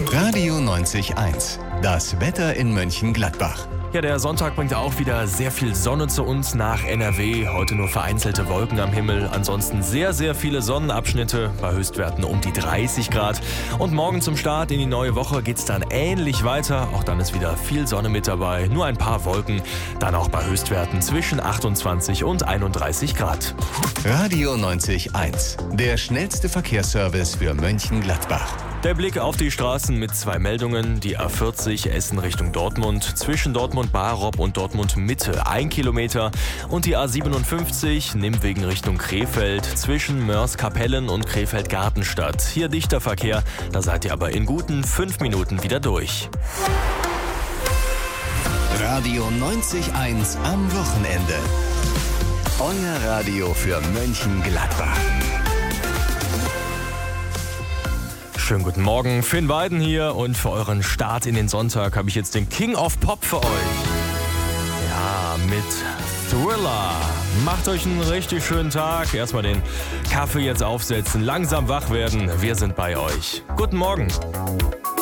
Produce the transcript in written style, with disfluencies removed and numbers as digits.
Radio 90.1, das Wetter in Mönchengladbach. Ja, der Sonntag bringt auch wieder sehr viel Sonne zu uns nach NRW. Heute nur vereinzelte Wolken am Himmel. Ansonsten sehr, sehr viele Sonnenabschnitte bei Höchstwerten um die 30 Grad. Und morgen zum Start in die neue Woche geht's dann ähnlich weiter. Auch dann ist wieder viel Sonne mit dabei. Nur ein paar Wolken. Dann auch bei Höchstwerten zwischen 28 und 31 Grad. Radio 90.1, der schnellste Verkehrsservice für Mönchengladbach. Der Blick auf die Straßen mit 2 Meldungen. Die A40 Essen Richtung Dortmund, zwischen Dortmund-Barob und Dortmund-Mitte 1 Kilometer. Und die A57 Nimwegen Richtung Krefeld, zwischen Mörs-Kapellen und Krefeld-Gartenstadt. Hier dichter Verkehr, da seid ihr aber in guten 5 Minuten wieder durch. Radio 90.1 am Wochenende. Euer Radio für Mönchengladbach. Schönen guten Morgen, Finn Weiden hier und für euren Start in den Sonntag habe ich jetzt den King of Pop für euch. Ja, mit Thriller. Macht euch einen richtig schönen Tag. Erstmal den Kaffee jetzt aufsetzen, langsam wach werden. Wir sind bei euch. Guten Morgen.